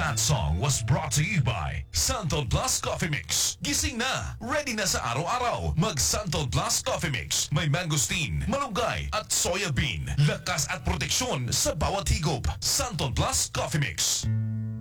That song was brought to you by Santo Plus Coffee Mix. Gising na, ready na sa araw-araw. Mag Santo Plus Coffee Mix. May mangosteen, malunggay at soya bean. Lakas at proteksyon sa bawat higop. Santo Plus Coffee Mix.